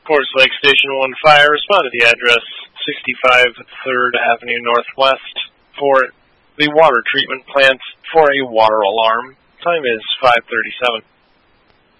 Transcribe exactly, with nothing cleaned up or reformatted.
Forest Lake Station one Fire, respond to the address sixty-five third Avenue Northwest for the water treatment plant for a water alarm. Time is five thirty-seven.